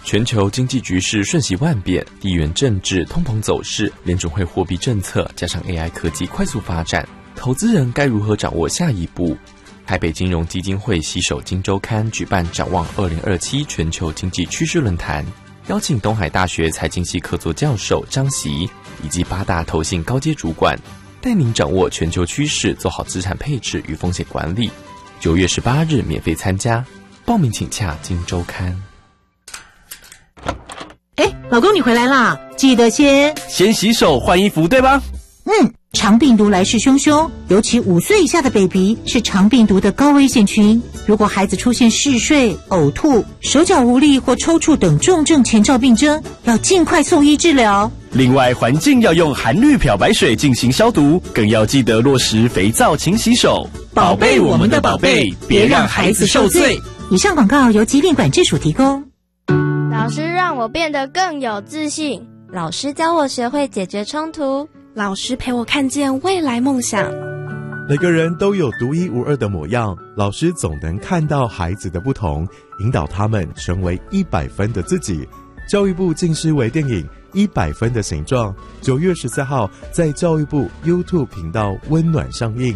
全球经济局势瞬息万变，地缘政治、通膨走势、联准会货币政策，加上 AI 科技快速发展，投资人该如何掌握下一步？台北金融基金会携手金周刊举办展望2027全球经济趋势论坛，邀请东海大学财经系客座教授张席以及8大投信高阶主管，带您掌握全球趋势，做好资产配置与风险管理。9月18日免费参加，报名请洽金周刊。 老公你回来啦，记得先洗手换衣服，对吧？ 肠病毒来势汹汹，尤其5岁以下的 baby 是肠病毒的高危险群。如果孩子出现嗜睡、呕吐、手脚无力或抽搐等重症前兆病征，要尽快送医治疗。 另外，环境要用含氯漂白水进行消毒，更要记得落实肥皂勤洗手，宝贝我们的宝贝，别让孩子受罪。 以上广告由疾病管制署提供。 老师让我变得更有自信， 老师教我学会解决冲突， 老师陪我看见未来梦想。 每个人都有独一无二的模样，老师总能看到孩子的不同，引导他们成为100分的自己。教育部近视微电影100分的形状，9月14号在教育部 YouTube 频道温暖上映。